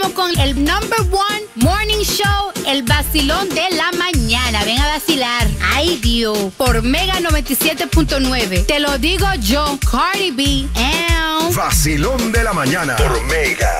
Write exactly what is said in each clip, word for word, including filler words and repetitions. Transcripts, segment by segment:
Con el number one morning show, el vacilón de la mañana. Ven a vacilar. Ay, Dios. Por Mega noventa y siete punto nueve. Te lo digo yo, Cardi B. And... Vacilón de la mañana. Por Mega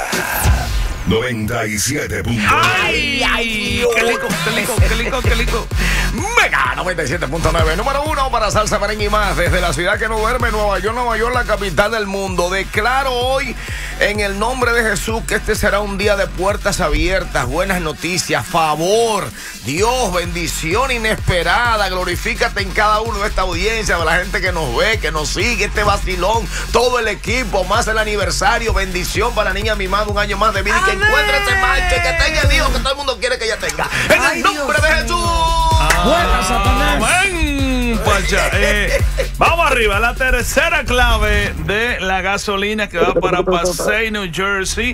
noventa y siete punto nueve. ¡Ay, ay! ¡Qué lico, qué lico, qué lico, qué lico! Mega noventa y siete punto nueve, número uno para salsa, merengue y más. Desde la ciudad que no duerme, Nueva York, Nueva York, la capital del mundo. Declaro hoy, en el nombre de Jesús, que este será un día de puertas abiertas, buenas noticias, favor, Dios, bendición inesperada. Glorifícate en cada uno de esta audiencia, de la gente que nos ve, que nos sigue, este vacilón, todo el equipo, más el aniversario. Bendición para la niña mimada, un año más de vida. Y que encuentre ese macho, que tenga el hijo que todo el mundo quiere que ella tenga. En Ay, el nombre Dios de Jesús. Ah, Buenas, Satanás. Ven, Pacha. Eh, vamos arriba, la tercera clave de la gasolina que va para Passaic, New Jersey.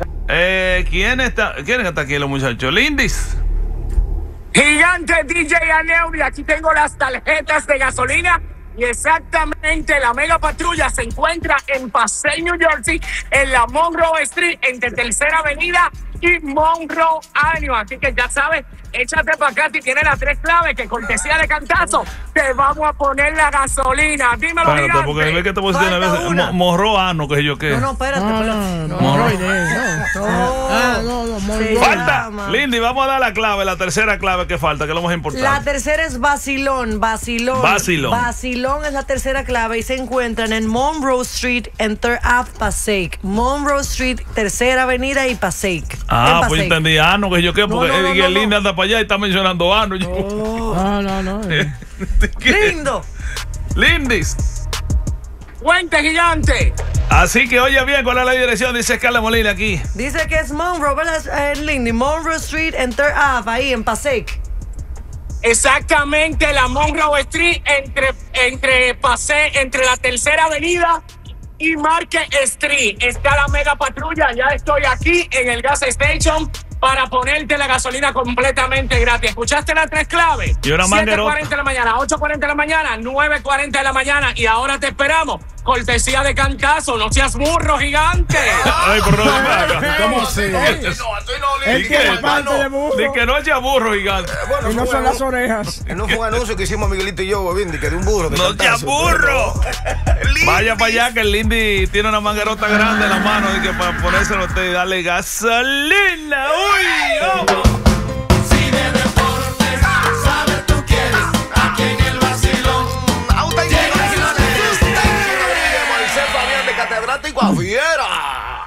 Eh, ¿quién está? ¿Quién está aquí, los muchachos? Lindis. Gigante D J Aneudi, aquí tengo las tarjetas de gasolina. Y exactamente la mega patrulla se encuentra en Passaic, New Jersey, en la Monroe Street, entre Tercera Avenida y Monroe Avenue. Así que ya sabes, échate para acá si tienes las tres claves, que cortesía de cantazo, te vamos a poner la gasolina. Dímelo, Espérate, gigante. porque ve que te pusiste a veces mo- morroano, que yo qué. No, no, espérate, No, espérate. no, no, Morro. no, no. Ah, no, no, muy Sí. bien. Falta, llama. Lindy, vamos a dar la clave, la tercera clave que falta, que es lo más importante. La tercera es vacilón, vacilón. Vacilón. Vacilón es la tercera clave y se encuentran en Monroe Street en third Ave, Passaic. Monroe Street, Tercera Avenida y Passaic. Ah, En pues Passaic. entendí ano, que yo qué, porque no, no, el no, Lindy no. anda para allá y está mencionando ano. Yo- No, no, no. ¿Qué? Lindo. Lindis. Cuente, gigante. Así que oye bien, ¿cuál es la dirección? Dice Carla Molina aquí. Dice que es Monroe, ¿verdad? En Lindy, Monroe Street en third Ave, ahí en Passaic. Exactamente, la Monroe Street, entre, entre, Passaic, entre la Tercera Avenida y Market Street. Está la mega patrulla, ya estoy aquí en el gas station para ponerte la gasolina completamente gratis. ¿Escuchaste las tres claves? Y una siete manguerota. cuarenta de la mañana, ocho cuarenta de la mañana, nueve cuarenta de la mañana y ahora te esperamos. Cortesía de cantazo, no seas burro, gigante. Ay, por no acá. ¿Cómo así? No, así no, Él Lindy, tiene hermano. parte de burro. Di que no echa burro, gigante. Bueno, Y no fue son un- las orejas. No fue un anuncio que hicimos Miguelito y yo, Bobindi, que de un burro. de No cantazo, seas burro. pero- Vaya para allá que el Lindy tiene una manguerota grande en la mano y que para ponérselo a usted y darle gasolina. ¡Uy! ¡Vamos! Auta y Moisés Fabián de catedrático a Fiera.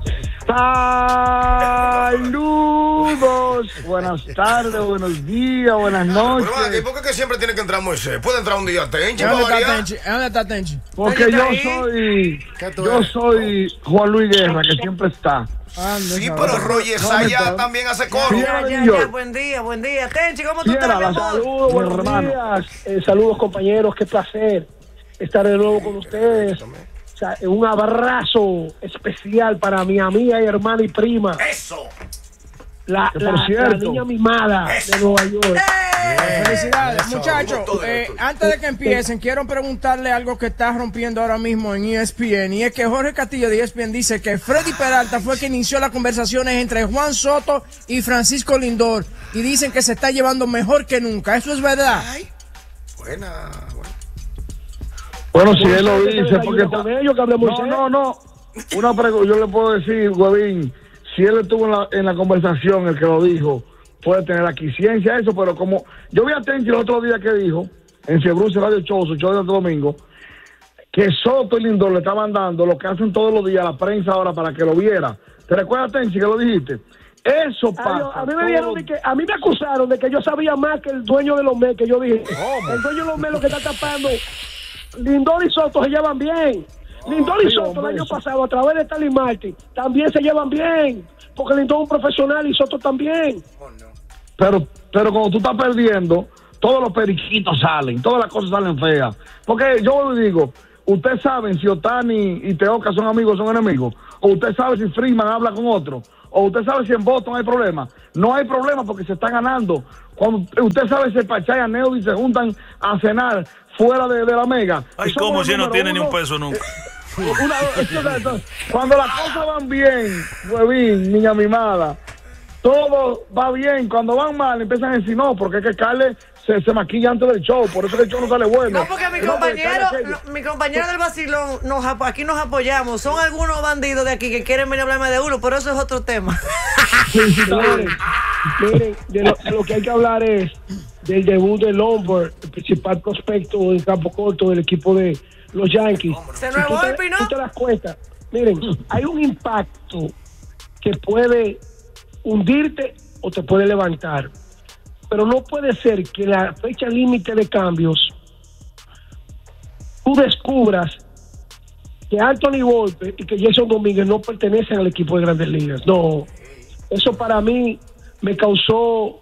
Saludos, buenas tardes, buenos días, buenas Pero, ¿y noches. por qué que siempre tiene que entrar Moisés? Puede entrar un día Tenchi, ¿Dónde para está variar. Tenchi? ¿Dónde está Tenchi? Porque yo soy, ¿Qué tú yo eres? soy Juan Luis Guerra, que siempre está. Ande, Sí, cabrón. pero Roger Saya también hace coro. Sí. Ya, ya, York. ya, buen día, buen día. Tenchi, ¿cómo tú Fiera, estás, mi la amor? saludos, buenos hermano. días. Eh, saludos, compañeros, qué placer estar de nuevo con ustedes. O sea, un abrazo especial para mi amiga y hermana y prima, Eso. la, Que la, por la cierto- niña mimada de Nueva York. Felicidades, Eso, muchachos. con todo eh, esto. antes de que empiecen, quiero preguntarle algo que está rompiendo ahora mismo en E S P N. Y es que Jorge Castillo de E S P N dice que Freddy Peralta fue quien inició las conversaciones entre Juan Soto y Francisco Lindor. Y dicen que se está llevando mejor que nunca. ¿Eso es verdad? Buena, buena. Bueno, si él lo Moisés, dice, ¿te porque desayunó con ellos, que hable no, Moisés? no, no. Una pregunta, yo le puedo decir, Huevín, si él estuvo en la, en la conversación, el que lo dijo, puede tener aquí ciencia eso, pero como yo vi a Tenchi el otro día que dijo, en Fiebruse Radio Show, su show de Santo Domingo, que Soto y Lindor le estaban dando lo que hacen todos los días a la prensa ahora para que lo viera. ¿Te recuerdas, Tenchi, que lo dijiste? Eso Ah, pasa. yo- a mí me dijeron de que, a mí me acusaron de que yo sabía más que el dueño de los mes, que yo dije, el dueño de los mes lo que está tapando, Lindor y Soto se llevan bien. Lindor y sí, Soto hombre, el año eso. pasado, a través de Stanley Martin, también se llevan bien, porque Lindor es un profesional y Soto también. Pero, pero cuando tú estás perdiendo, todos los periquitos salen, todas las cosas salen feas. Porque yo le digo, ustedes saben si Otani y Teoca son amigos o son enemigos, o usted sabe si Freeman habla con otro, o usted sabe si en Boston hay problema. No hay problema porque se está ganando. Cuando usted sabe si Pachay y Aneudi se juntan a cenar fuera de, de la mega. Ay, Somos ¿cómo el si no número tiene ni un uno. peso nunca? Una, esto, cuando las cosas van bien, huevín, niña mimada, todo va bien. Cuando van mal, empiezan a decir no, porque es que Carles se, se maquilla antes del show, por eso el show no sale bueno. No, porque mi no, compañero, porque no, mi compañero del vacilón, nos, aquí nos apoyamos. Son algunos bandidos de aquí que quieren venir a hablarme de uno, pero eso es otro tema. Sí, sí, miren, miren, de lo, de lo que hay que hablar es del debut de Lombard, el principal prospecto en campo corto del equipo de los Yankees. Se Si tú te, tú te das cuenta, miren, hay un impacto que puede hundirte o te puede levantar. Pero no puede ser que la fecha límite de cambios tú descubras que Anthony Volpe y que Jason Domínguez no pertenecen al equipo de Grandes Ligas. No, eso para mí me causó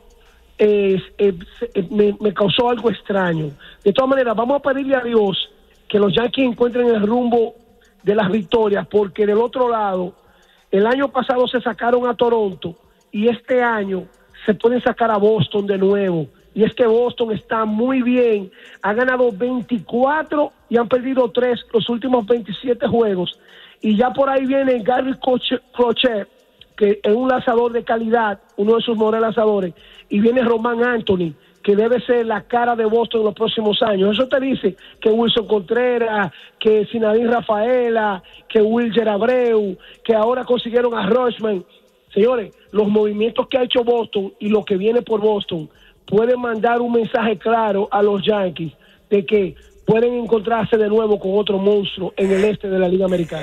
eh, eh, me, me causó algo extraño. De todas maneras, vamos a pedirle a Dios que los Yankees encuentren el rumbo de las victorias, porque del otro lado, el año pasado se sacaron a Toronto y este año se pueden sacar a Boston de nuevo. Y es que Boston está muy bien. Ha ganado veinticuatro y han perdido tres los últimos veintisiete juegos. Y ya por ahí viene Gary Crochet, que es un lanzador de calidad, uno de sus mejores lanzadores. Y viene Román Anthony, que debe ser la cara de Boston en los próximos años. Eso te dice que Wilson Contreras, que Sinadín Rafaela, que Wilger Abreu, que ahora consiguieron a Rutschman. Señores, los movimientos que ha hecho Boston y lo que viene por Boston pueden mandar un mensaje claro a los Yankees de que pueden encontrarse de nuevo con otro monstruo en el este de la Liga Americana.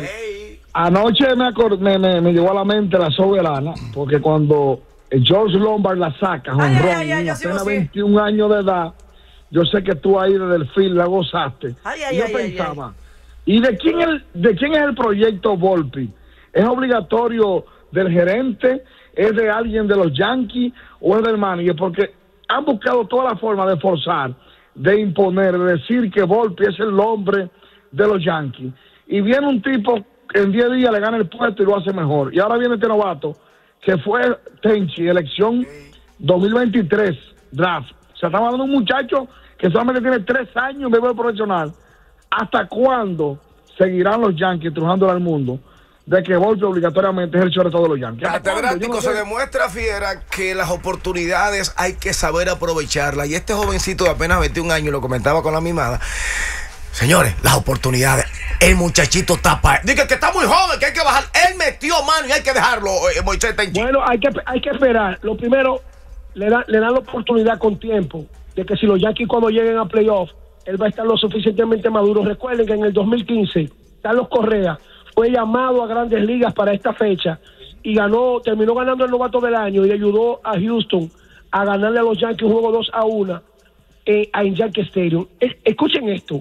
Anoche me, acor- me, me, me llegó a la mente la soberana, porque cuando George Lombard la saca, jonrón, en apenas veintiún años de edad, yo sé que tú ahí desde el film la gozaste. Ay, ay, y yo ay, pensaba, ay, ¿y de quién, el, de quién es el proyecto Volpe? ¿Es obligatorio del gerente? ¿Es de alguien de los Yankees o es del manager? Porque han buscado toda la forma de forzar, de imponer, de decir que Volpe es el hombre de los Yankees. Y viene un tipo que en diez días le gana el puesto y lo hace mejor. Y ahora viene este novato que fue Tenchi, elección dos mil veintitrés, draft. O sea, estamos hablando de un muchacho que solamente tiene tres años en béisbol profesional. ¿Hasta cuándo seguirán los Yankees trujándole al mundo de que Volpe obligatoriamente es el shortstop de los Yankees? Catedrático, no se sé. demuestra, Fiera, que las oportunidades hay que saber aprovecharlas. Y este jovencito de apenas veintiún años, lo comentaba con la mimada, señores, las oportunidades, el muchachito tapa. Dice que está muy joven, que hay que bajar. Él metió mano y hay que dejarlo, eh, Moisés Tenchi. Bueno, hay que, hay que esperar. Lo primero, le, da, le dan la oportunidad con tiempo de que si los Yankees cuando lleguen a playoff, él va a estar lo suficientemente maduro. Recuerden que en el dos mil quince, Carlos Correa fue llamado a Grandes Ligas para esta fecha y ganó, terminó ganando el novato del año y ayudó a Houston a ganarle a los Yankees un juego dos a uno eh, en Yankee Stadium. Eh, escuchen esto.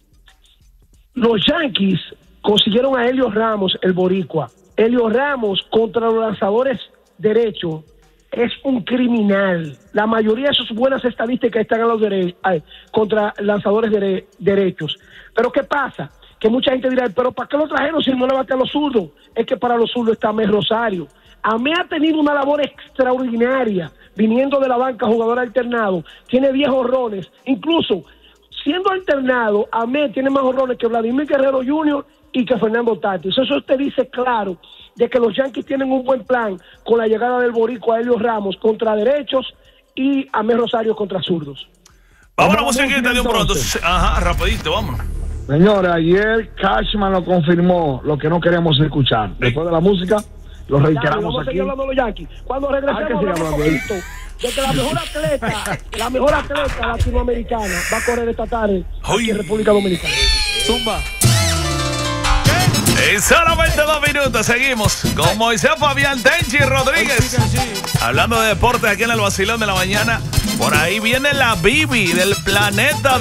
Los Yankees consiguieron a Helio Ramos, el boricua. Helio Ramos contra los lanzadores derechos es un criminal. La mayoría de sus buenas estadísticas están a los dere- ay, contra lanzadores dere- derechos. Pero ¿qué pasa? Que mucha gente dirá, pero ¿para qué lo trajeron si no le bate a los zurdos? Es que para los zurdos está Amé Rosario. Amé ha tenido una labor extraordinaria, viniendo de la banca, jugador alternado. Tiene diez honrones. Incluso, siendo alternado, Amé tiene más honrones que Vladimir Guerrero junior y que Fernando Tatis. Eso te dice claro de que los Yankees tienen un buen plan con la llegada del boricua Helio Ramos contra derechos y Amé Rosario contra zurdos. Vamos a la musiquita de un pronto. Ajá, rapidito, vamos. Señores, ayer Cashman lo confirmó, lo que no queríamos escuchar. Después de la música, lo reiteramos Vamos a aquí. seguir hablando de los Yankees. Cuando Ah, que regresemos siga hablamos un hablando ahí. poquito de que la mejor atleta, la mejor atleta latinoamericana va a correr esta tarde aquí en República Dominicana. Zumba. En solamente dos minutos seguimos con Moisés Fabián Tenchi Rodríguez. Hablando de deporte aquí en el Vacilón de la Mañana. Por ahí viene la Bibi del planeta